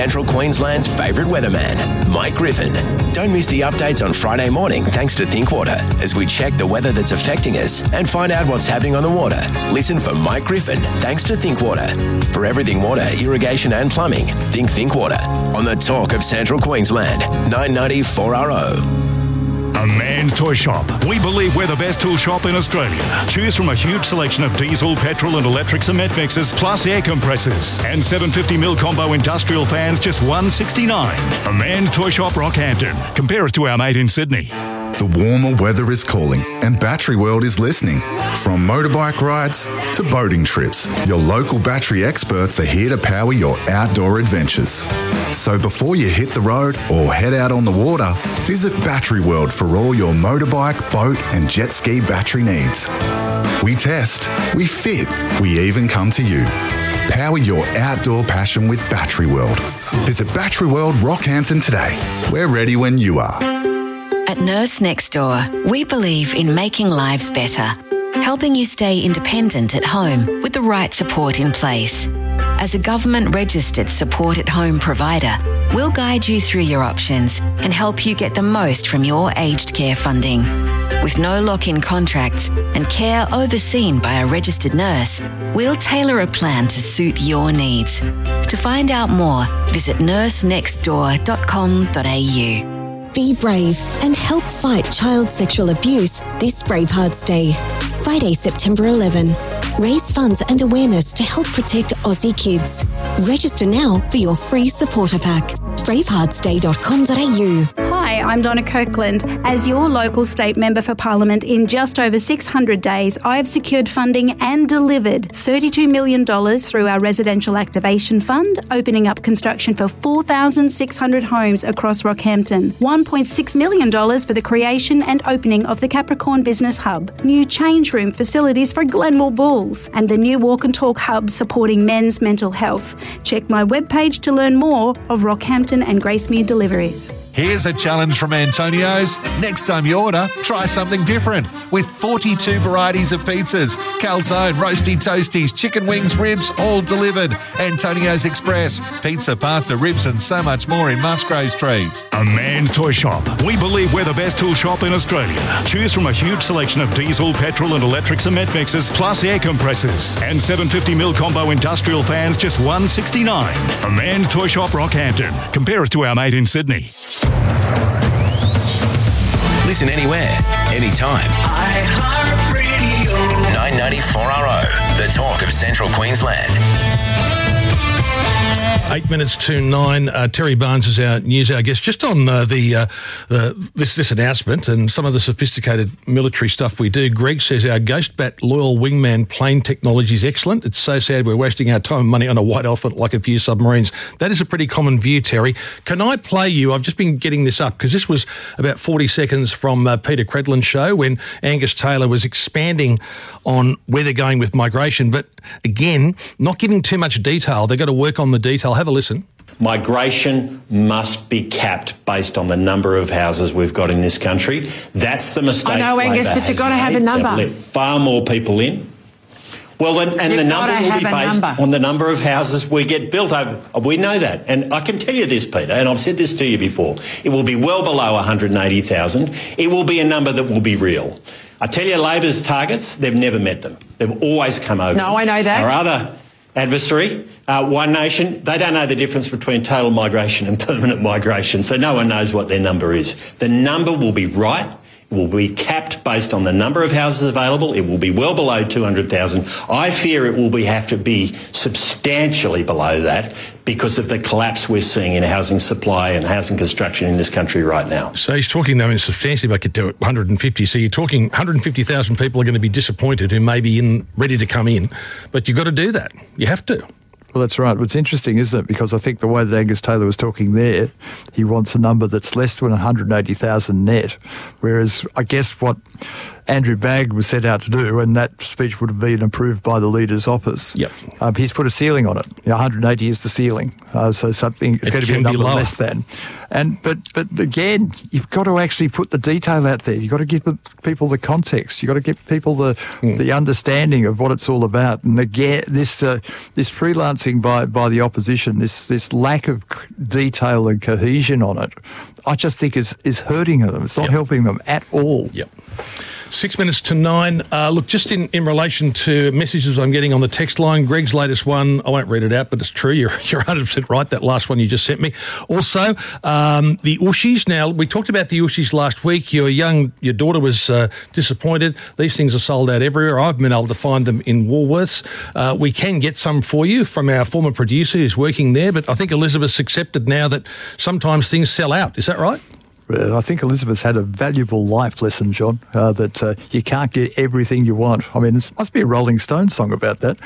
Central Queensland's favourite weatherman, Mike Griffin. Don't miss the updates on Friday morning thanks to Thinkwater as we check the weather that's affecting us and find out what's happening on the water. Listen for Mike Griffin thanks to Thinkwater. For everything water, irrigation and plumbing, think Thinkwater. On the talk of Central Queensland, 990 4RO. A Man's Toy Shop. We believe we're the best tool shop in Australia. Choose from a huge selection of diesel, petrol and electric cement mixers, plus air compressors. And 750mm combo industrial fans, just $169. A Man's Toy Shop, Rockhampton. Compare us to our mate in Sydney. The warmer weather is calling and Battery World is listening. From motorbike rides to boating trips, your local battery experts are here to power your outdoor adventures. So before you hit the road or head out on the water, visit Battery World for all your motorbike, boat and jet ski battery needs. We test, we fit, we even come to you. Power your outdoor passion with Battery World. Visit Battery World Rockhampton today. We're ready when you are. At Nurse Next Door, we believe in making lives better, helping you stay independent at home with the right support in place. As a government-registered support-at-home provider, we'll guide you through your options and help you get the most from your aged care funding. With no lock-in contracts and care overseen by a registered nurse, we'll tailor a plan to suit your needs. To find out more, visit nursenextdoor.com.au. Be brave and help fight child sexual abuse this Bravehearts Day. Friday, September 11. Raise funds and awareness to help protect Aussie kids. Register now for your free supporter pack. braveheartsday.com.au. Hi, I'm Donna Kirkland. As your local state member for Parliament in just over 600 days, I have secured funding and delivered $32 million through our Residential Activation Fund, opening up construction for 4,600 homes across Rockhampton. $1.6 million for the creation and opening of the Capricorn Business Hub, new change room facilities for Glenmore Bulls, and the new Walk and Talk Hub supporting men's mental health. Check my webpage to learn more of Rockhampton and Gracemere deliveries. Here's a challenge from Antonio's. Next time you order, try something different. With 42 varieties of pizzas, calzone, roasty toasties, chicken wings, ribs, all delivered. Antonio's Express, pizza, pasta, ribs and so much more in Musgrave Street. A Man's Toy Shop. We believe we're the best tool shop in Australia. Choose from a huge selection of diesel, petrol and electric cement mixers, plus air compressors. And 750mm combo industrial fans, just $169. A Man's Toy Shop, Rockhampton. Compare us to our mate in Sydney. Listen anywhere, anytime. iHeartRadio. 990 4RO, the talk of Central Queensland. 8 minutes to 9. Terry Barnes is our news hour guest. Just on this announcement and some of the sophisticated military stuff we do, Greg says our Ghost Bat Loyal Wingman plane technology is excellent. It's so sad we're wasting our time and money on a white elephant like a few submarines. That is a pretty common view, Terry. Can I play you? I've just been getting this up because this was about 40 seconds from Peter Credlin's show when Angus Taylor was expanding on where they're going with migration. But again, not giving too much detail. They've got to work on the detail. Have a listen. Migration must be capped based on the number of houses we've got in this country. That's the mistake. I know, Angus, but you've got to have a number. Let far more people in. Well, and the number will be based on the number of houses we get built over. We know that. And I can tell you this, Peter, and I've said this to you before. It will be well below 180,000. It will be a number that will be real. I tell you, Labor's targets, they've never met them. They've always come over. No, I know that. Our other adversary, One Nation, they don't know the difference between total migration and permanent migration, so no one knows what their number is. The number will be right. It will be capped based on the number of houses available. It will be well below 200,000. I fear it will have to be substantially below that because of the collapse we're seeing in housing supply and housing construction in this country right now. So he's talking, though, in substantially like it to 150. So you're talking 150,000 people are going to be disappointed who may be ready to come in. But you've got to do that. You have to. Well, that's right. What's interesting, isn't it? Because I think the way that Angus Taylor was talking there, he wants a number that's less than 180,000 net. Whereas I guess what Andrew Bagg was set out to do, and that speech would have been approved by the Leader's office. Yep. He's put a ceiling on it. 180 is the ceiling, so something it's going to be a number less than. But again, you've got to actually put the detail out there. You've got to give people the context. You've got to give people the understanding of what it's all about. And again, this freelancing by the opposition, this lack of detail and cohesion on it, I just think is hurting them. It's not helping them at all. Yep. 6 minutes to 9. Look, just in relation to messages I'm getting on the text line, Greg's latest one, I won't read it out, but it's true. You're 100% right, that last one you just sent me. Also, the Ushies. Now, we talked about the Ushies last week. Your daughter was disappointed. These things are sold out everywhere. I've been able to find them in Woolworths. We can get some for you from our former producer who's working there, but I think Elizabeth's accepted now that sometimes things sell out. Is that right? I think Elizabeth's had a valuable life lesson, John, that you can't get everything you want. I mean, it must be a Rolling Stones song about that.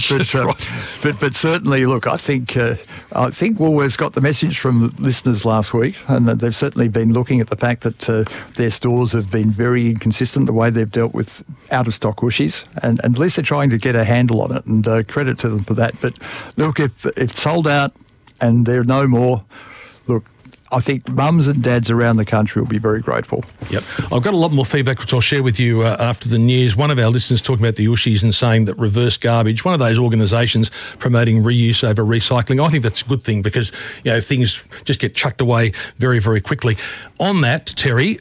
But certainly, look, I think Woolworths got the message from listeners last week, and they've certainly been looking at the fact that their stores have been very inconsistent the way they've dealt with out-of-stock Ushies, and at least they're trying to get a handle on it, and credit to them for that. But look, if it's sold out and there are no more, look, I think mums and dads around the country will be very grateful. Yep. I've got a lot more feedback which I'll share with you after the news. One of our listeners talking about the Ushies and saying that Reverse Garbage, one of those organisations promoting reuse over recycling, I think that's a good thing because, things just get chucked away very, very quickly. On that, Terry,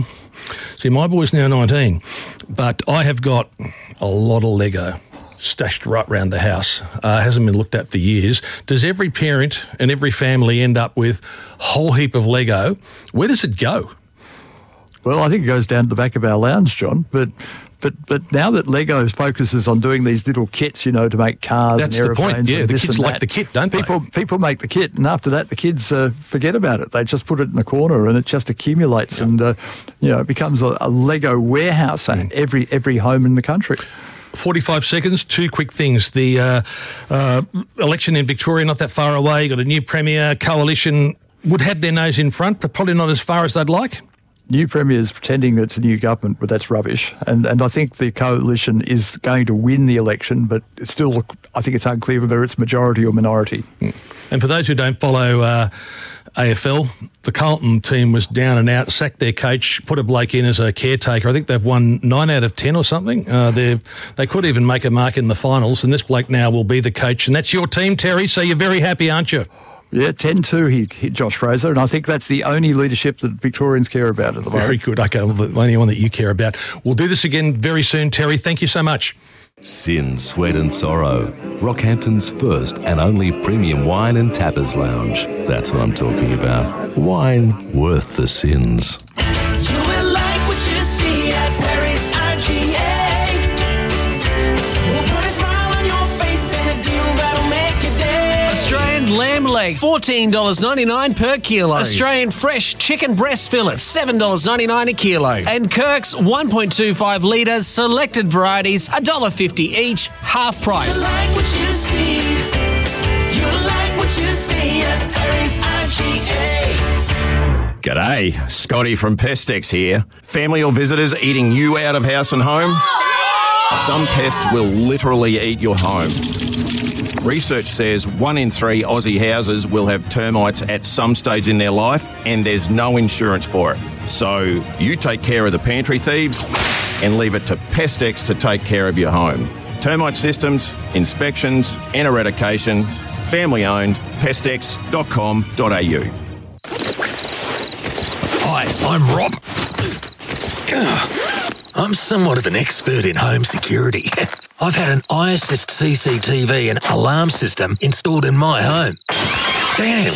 see, my boy's now 19, but I have got a lot of Lego stashed right round the house. Hasn't been looked at for years. Does every parent and every family end up with a whole heap of Lego? Where does it go? Well, I think it goes down to the back of our lounge, John, but now that Lego focuses on doing these little kits, to make cars and aeroplanes. That's the point, yeah. The kids like the kit, don't they? People make the kit, and after that, the kids forget about it. They just put it in the corner, and it just accumulates, and it becomes a Lego warehouse at every home in the country. 45 seconds, two quick things. The election in Victoria, not that far away, you got a new Premier. Coalition would have their nose in front, but probably not as far as they'd like. New Premier's pretending that it's a new government, but that's rubbish. And I think the Coalition is going to win the election, but it's still, I think it's unclear whether it's majority or minority. And for those who don't follow AFL, the Carlton team was down and out, sacked their coach, put a bloke in as a caretaker. I think they've won 9 out of 10 or something. They could even make a mark in the finals, and this bloke now will be the coach. And that's your team, Terry, so you're very happy, aren't you? Yeah, 10-2 he hit Josh Fraser, and I think that's the only leadership that Victorians care about at the moment. Very good. Okay, well, the only one that you care about. We'll do this again very soon, Terry. Thank you so much. Sin, Sweat and Sorrow. Rockhampton's first and only premium wine and tappers lounge. That's what I'm talking about. Wine worth the sins. You will like what you see at Paris IGA. We'll put a smile on your face and a deal that'll make your day. Australian lamb leg, $14.99 per kilo. Australian fresh chicken breast fillets, $7.99 a kilo. And Kirk's 1.25 litres selected varieties, $1.50 each, half price. You like what you see. You like what you see at Paris IGA. G'day, Scotty from Pestex here. Family or visitors eating you out of house and home? Some pests will literally eat your home. Research says 1 in 3 Aussie houses will have termites at some stage in their life, and there's no insurance for it. So you take care of the pantry thieves and leave it to Pestex to take care of your home. Termite systems, inspections and eradication. Family owned. Pestex.com.au. Hi, I'm Rob. I'm somewhat of an expert in home security. I've had an iAssist CCTV and alarm system installed in my home. Damn.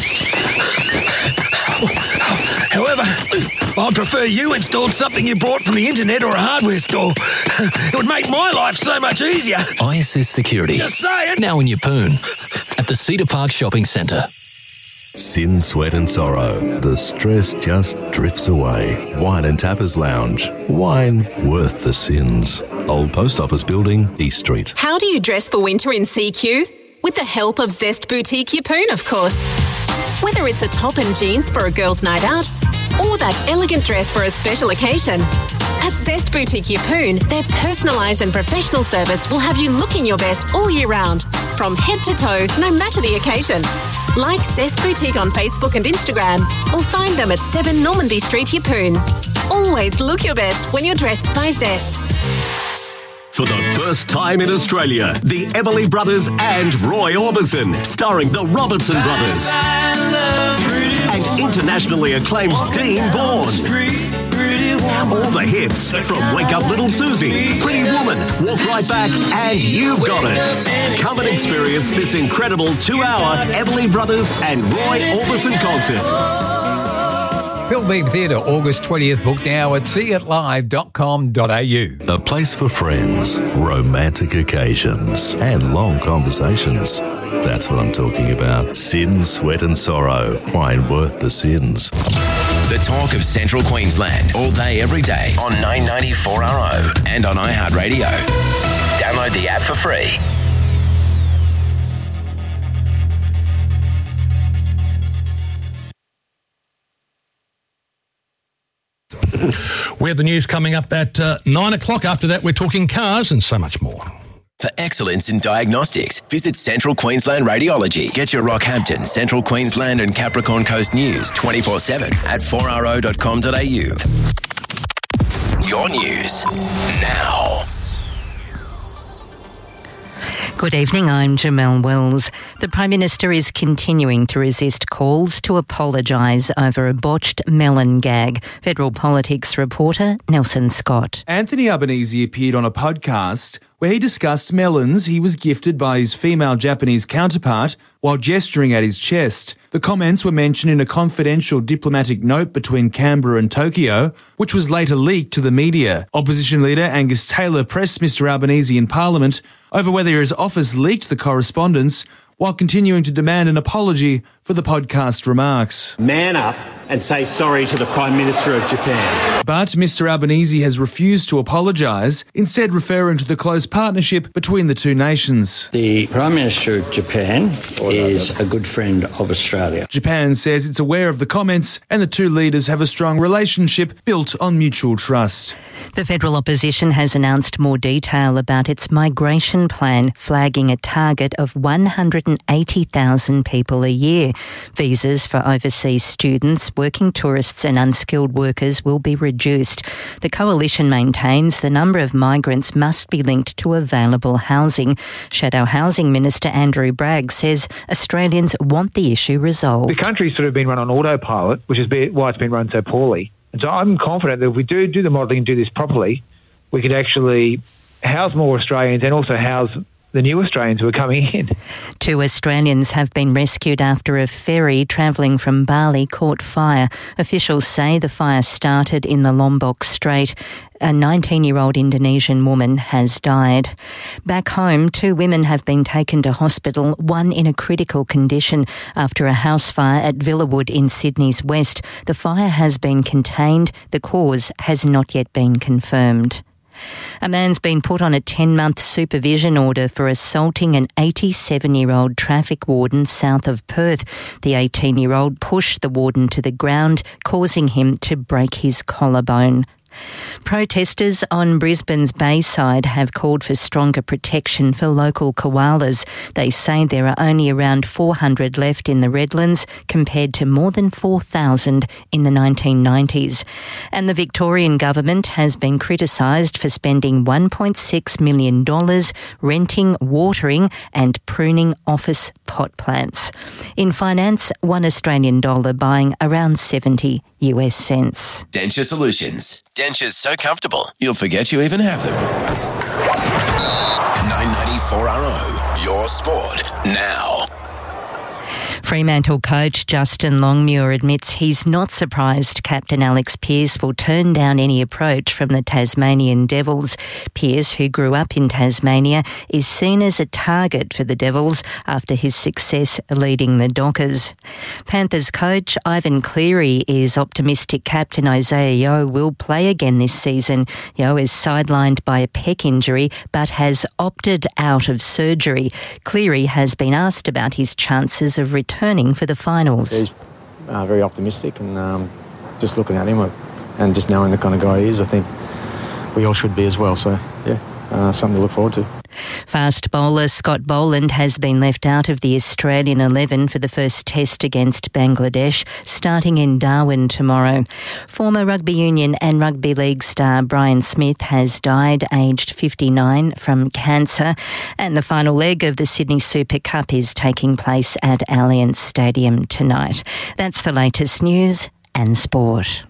However, I prefer you installed something you bought from the internet or a hardware store. It would make my life so much easier. iAssist Security. Just saying. Now in Yeppoon at the Cedar Park Shopping Centre. Sin, Sweat and Sorrow. The stress just drifts away. Wine and Tappers Lounge. Wine worth the sins. Old Post Office Building, East Street. How do you dress for winter in CQ? With the help of Zest Boutique Yeppoon, of course. Whether it's a top and jeans for a girl's night out or that elegant dress for a special occasion, At Zest Boutique Yeppoon, their personalised and professional service will have you looking your best all year round, from head to toe, no matter the occasion. Like Zest Boutique on Facebook and Instagram, or find them at 7 Normanby Street, Yeppoon. Always look your best when you're dressed by Zest. For the first time in Australia, the Everly Brothers and Roy Orbison, starring the Robertson Brothers. And internationally acclaimed Dean Bourne. All the hits from Wake Up Little Susie, Pretty Woman, Walk Right Back, and You've Got It. Come and experience this incredible 2-hour Everly Brothers and Roy Orbison concert. Bill Beam Theatre, August 20th. Book now at seeitlive.com.au. A place for friends, romantic occasions, and long conversations. That's what I'm talking about. Sin, Sweat and Sorrow. Wine worth the sins. The talk of Central Queensland, all day, every day on 994RO and on iHeartRadio. Download the app for free. We have the news coming up at 9 o'clock. After that, we're talking cars and so much more. For excellence in diagnostics, visit Central Queensland Radiology. Get your Rockhampton, Central Queensland and Capricorn Coast news 24/7 at 4ro.com.au. Your news now. Good evening, I'm Jamelle Wells. The Prime Minister is continuing to resist calls to apologise over a botched melon gag. Federal Politics reporter Nelson Scott. Anthony Albanese appeared on a podcast where he discussed melons he was gifted by his female Japanese counterpart while gesturing at his chest. The comments were mentioned in a confidential diplomatic note between Canberra and Tokyo, which was later leaked to the media. Opposition leader Angus Taylor pressed Mr Albanese in Parliament over whether his office leaked the correspondence, while continuing to demand an apology for the podcast remarks. Man up and say sorry to the Prime Minister of Japan. But Mr Albanese has refused to apologise, instead referring to the close partnership between the two nations. The Prime Minister of Japan is a good friend of Australia. Japan says it's aware of the comments and the two leaders have a strong relationship built on mutual trust. The federal opposition has announced more detail about its migration plan, flagging a target of 180,000 people a year. Visas for overseas students, working tourists and unskilled workers will be reduced. The coalition maintains the number of migrants must be linked to available housing. Shadow Housing Minister Andrew Bragg says Australians want the issue resolved. The country's sort of been run on autopilot, which is why it's been run so poorly. And so I'm confident that if we do the modelling and do this properly, we could actually house more Australians and also house the new Australians who are coming in. 2 Australians have been rescued after a ferry travelling from Bali caught fire. Officials say the fire started in the Lombok Strait. A 19-year-old Indonesian woman has died. Back home, 2 women have been taken to hospital, one in a critical condition after a house fire at Villawood in Sydney's west. The fire has been contained. The cause has not yet been confirmed. A man's been put on a 10-month supervision order for assaulting an 87-year-old traffic warden south of Perth. The 18-year-old pushed the warden to the ground, causing him to break his collarbone. Protesters on Brisbane's Bayside have called for stronger protection for local koalas. They say there are only around 400 left in the Redlands compared to more than 4,000 in the 1990s. And the Victorian government has been criticised for spending $1.6 million renting, watering and pruning office pot plants. In finance, $1 Australian buying around 70 US cents. Denture Solutions. Dentures so comfortable, you'll forget you even have them. 994RO, your sport now. Fremantle coach Justin Longmuir admits he's not surprised Captain Alex Pearce will turn down any approach from the Tasmanian Devils. Pearce, who grew up in Tasmania, is seen as a target for the Devils after his success leading the Dockers. Panthers coach Ivan Cleary is optimistic captain Isaiah Yeo will play again this season. Yeo is sidelined by a pec injury but has opted out of surgery. Cleary has been asked about his chances of returning for the finals. He's very optimistic and just looking at him and just knowing the kind of guy he is, I think we all should be as well. So, something to look forward to. Fast bowler Scott Boland has been left out of the Australian 11 for the first test against Bangladesh, starting in Darwin tomorrow. Former rugby union and rugby league star Brian Smith has died aged 59 from cancer, and the final leg of the Sydney Super Cup is taking place at Allianz Stadium tonight. That's the latest news and sport.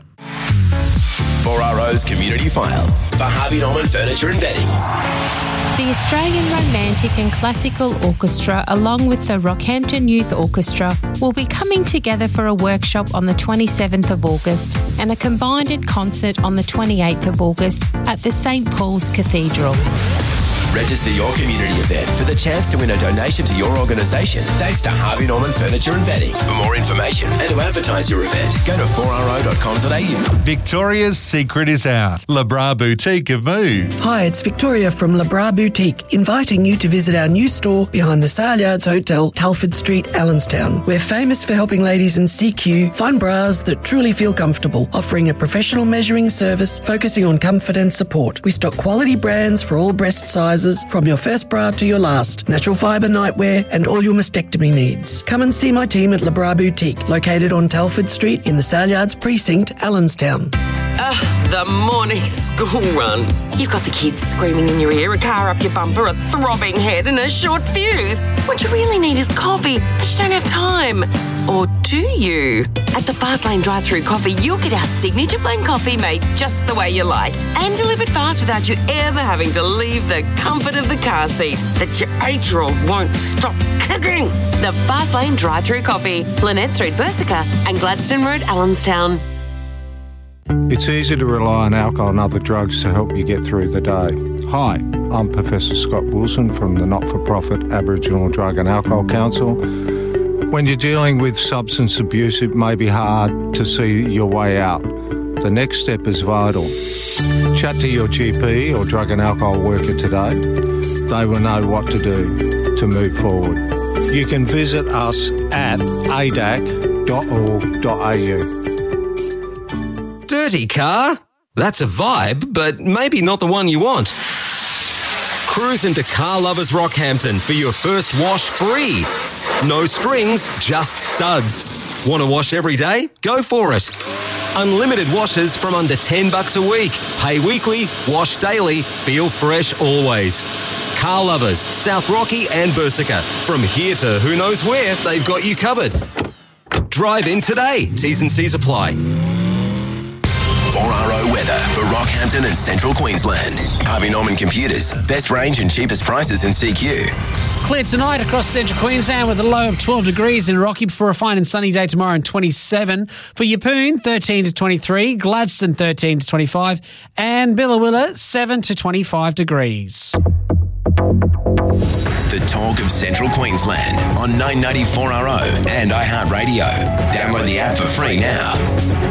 4RO's Community File for Harvey Norman Furniture and Bedding. The Australian Romantic and Classical Orchestra, along with the Rockhampton Youth Orchestra, will be coming together for a workshop on the 27th of August and a combined concert on the 28th of August at the St Paul's Cathedral. Register your community event for the chance to win a donation to your organisation thanks to Harvey Norman Furniture and Bedding. For more information and to advertise your event, go to 4ro.com.au. Victoria's secret is out. Le Bras Boutique have moved. Hi, it's Victoria from Le Bras Boutique, inviting you to visit our new store behind the Sale Yards Hotel, Telford Street, Allenstown. We're famous for helping ladies in CQ find bras that truly feel comfortable, offering a professional measuring service focusing on comfort and support. We stock quality brands for all breast sizes, from your first bra to your last, natural fibre nightwear and all your mastectomy needs. Come and see my team at Le Bras Boutique, located on Telford Street in the Sale Yards Precinct, Allenstown. The morning school run. You've got the kids screaming in your ear, a car up your bumper, a throbbing head and a short fuse. What you really need is coffee, but you don't have time. Or do you? At the Fastlane drive-thru coffee, you'll get our signature blend coffee made just the way you like and delivered fast without you ever having to leave the comfort of the car seat that your 8-year-old won't stop kicking. The Fastlane drive-thru coffee, Lynette Street, Bersica and Gladstone Road, Allenstown. It's easy to rely on alcohol and other drugs to help you get through the day. Hi, I'm Professor Scott Wilson from the not-for-profit Aboriginal Drug and Alcohol Council. When you're dealing with substance abuse, it may be hard to see your way out. The next step is vital. Chat to your GP or drug and alcohol worker today. They will know what to do to move forward. You can visit us at adac.org.au. Dirty car? That's a vibe, but maybe not the one you want. Cruise into Car Lovers Rockhampton for your first wash free. No strings, just suds. Want to wash every day? Go for it. Unlimited washes from under $10 a week. Pay weekly, wash daily, feel fresh always. Car Lovers, South Rocky and Bersica. From here to who knows where, they've got you covered. Drive in today. T's and C's apply. 4RO weather for Rockhampton and Central Queensland. Harvey Norman Computers, best range and cheapest prices in CQ. Clear tonight across Central Queensland with a low of 12 degrees in Rocky before a fine and sunny day tomorrow and 27. For Yeppoon, 13 to 23, Gladstone 13 to 25 and Billawilla 7 to 25 degrees. The talk of Central Queensland on 994RO and iHeartRadio. Download the app for free now.